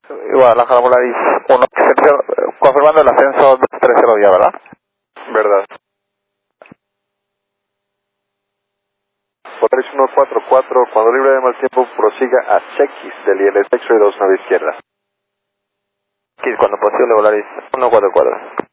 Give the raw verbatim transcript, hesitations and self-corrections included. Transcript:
Guadalajara Volaris uno, confirmando el ascenso dos tres cero ya, ¿verdad? Verdad. Volaris uno cuatro cuatro, cuando libre de mal tiempo prosiga a X del I L X-Ray dos nueve izquierda. Sí, cuando posible Volaris uno cuatro cuatro.